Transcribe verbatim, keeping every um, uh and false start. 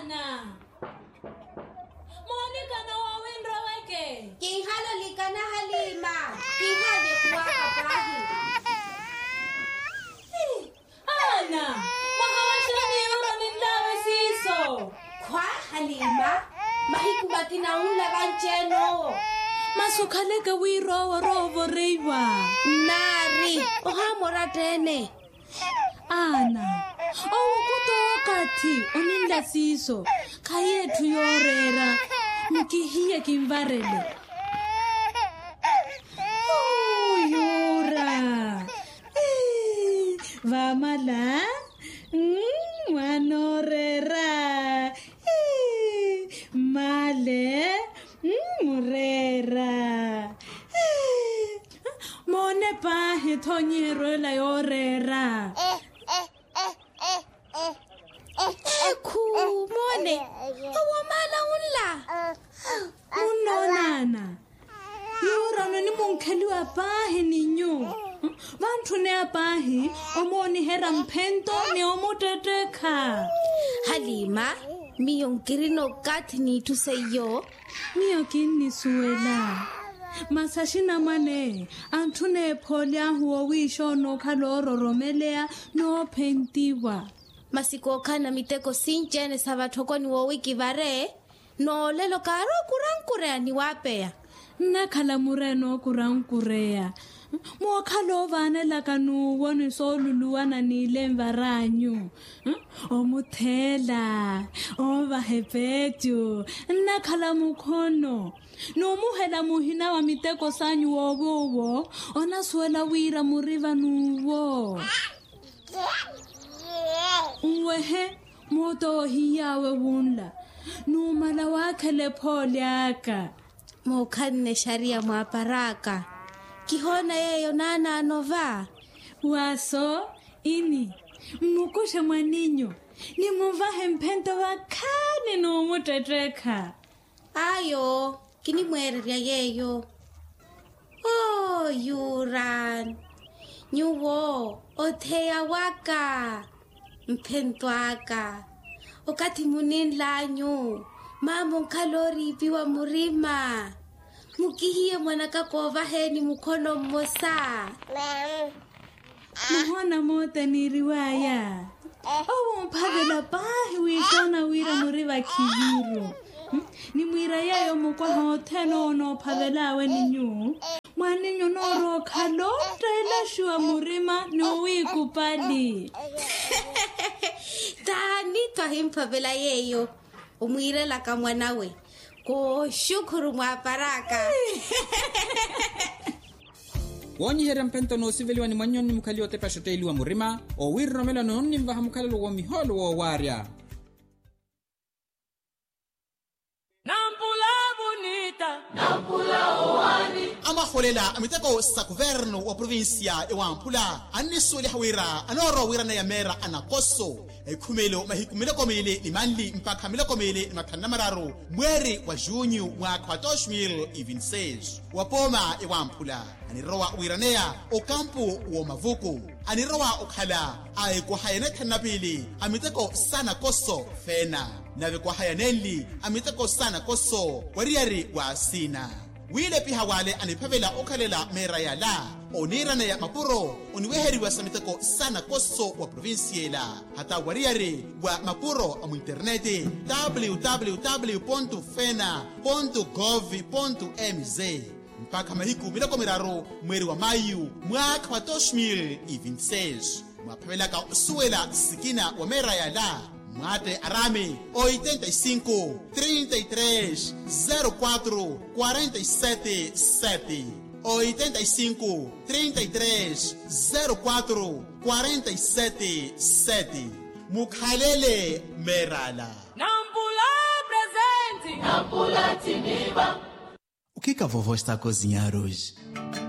Ana. Monica na wawindro wake. Kihalo likana Halima. Kihali kuwaka prahi. Ana. Mahawashani yoro nindawe siso. Kwa Halima. Mahikubati na ula gancheno. Masukaleka wiro rovo reiwa. Nari. Ohamora tene. Ana. Owo kutokati oninda siso. Kayetu yorera. Mkihiye kimvarele. Oh, yora. Eh, vamala. Mm, manorera. Eh, male. Mm, murera. Eh, mone pahe tonyero la yorera. Eku mone. Awamala unla. Unonana. Yora nani munkeli wa pahe ninyo. Vantu ne apahi omoni hera mpento ne omoteteka. Halima, miyonkirino katni tuseyo. Miyo kini suela. Masashina mane antune polya huo wisho no kaloro romelea no pentiwa. Masiko kana miteko sinjene sabatoko ni wo wiki vare. No lelo karo kurankurea ni wapea. Nakala mureno kurankurea. Mwakalo vane lakanu woni soluluwana ni lemvaranyu. Omuthela, ovahepetu, nakala mukhono. Nomuhela muhina wa miteko sanyu wowowo, onasuela wira muriva nuwo. Uwehe, moto hiyawe wunla. Numala wakele polyaka. Mokane sharia mwaparaka. Kihona yeyo nana anova. Waso, ini, mukushe mwaninyo. Ni muvahe mpento wakane no muteteka. Ayo, kini mwereria yeyo. Oh, yuran. Nyuwo, otea waka. Mpento waka. Okati munin lanyu. Mamo kalori piwa murima. Mukihiye mwanaka kova heni mukono mmosa. Muhona mota ni riwaya. Owo mpavela pahi wishona wira muriva kiviro. Ni mwira yayo mukwa hoteno ono pavela we ninyu. Mwaninyo noro kalota ila shua murima ni uwiku pali. Tani twahimpavela yeyo. Umwire laka mwanawe. Ko shukuru mwaparaka. Wonyi hera mpento no siveli wani mwanyoni mukali ote pashote wa murima. O wiri romela no noni mvaha mukali wa miholo wa waria. Nampula bonita. Nampula owani. Ama holela amiteko sa governo wa provincia e wampula. Ani soli hawira anoro wira na yamera anakoso. E kumelo mahikumile komele ni manli mpaka mile komele ni matana mararo. Mwere wa junyu mwaka wa toshmil e vinseis. Wapoma e wampula. Anirowa wiranea o kampo wa mavuku. Anirowa okhala ay ko hayane tanapili amiteko sana koso fena. Nave kwa hayaneli amiteko sana koso wariari wa sina. Wile piha wale anipavela okalela mera ya la. Onirana ya mapuro uniweheri wa samiteko sana koso wa provinciela. Hata wariari wa mapuro amu interneti w w w ponto fena ponto gov ponto m z. Mpaka mahiku miloko miraro mweri wa mayu mwaka wa toshmil e vinseis. Mwapavela ka suela sikina wa mera ya la. Mate Arame oitenta e cinco, trinta e três, zero quatro, quarenta e sete, sete. oitenta e cinco, trinta e três, zero quatro, quarenta e sete, sete. Mukhalele Merala. Nampula presente. Nampula tiniba. O que que a vovó está a cozinhar hoje?